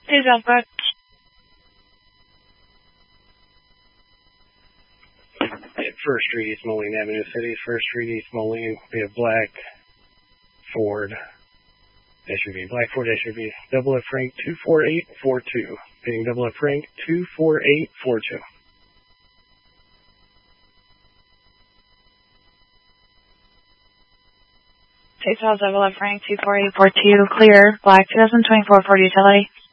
Hey, Southwest. At First Street, East Moline Avenue, City, First Street, East Moline. We have black Ford SUV. Black Ford SUV. Double F Frank 24842. Being Double F Frank 24842. Chase Double F Frank 24842. Clear. Black 2024 Ford Utility.